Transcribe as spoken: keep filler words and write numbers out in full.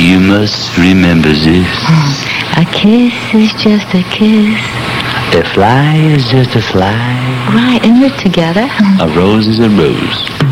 You must remember this. A kiss is just a kiss. A fly is just a fly. Right, and we're together. A rose is a rose.